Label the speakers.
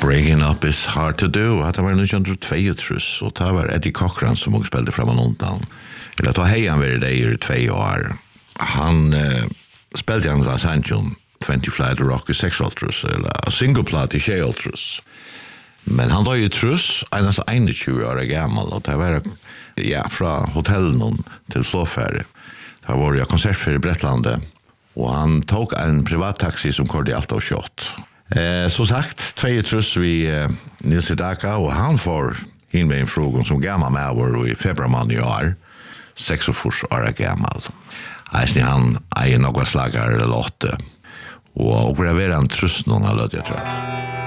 Speaker 1: Breaking up is hard to do. Det var 1922 och det var Eddie Cochran som också spelade fram undan. Eller att hej han var det i 2 år. Han spelade han där Sanchon 20 Flight Rock 6 Ultras eller single plot i 6 Ultras. Men han var ju trus, endast 21 år gammal och det var från hotellen till Flåfärre. Det var ju konsert i Brettlande och han tog en privattaxi som körde allt av shot. Så sagt, 2 trus vi Nils Sedaka och han får in med en fråga som gammal med var i februari i år. 46 år gammal. Han är några slagar eller åtta. Och vi har en trus någon av det, jag tror.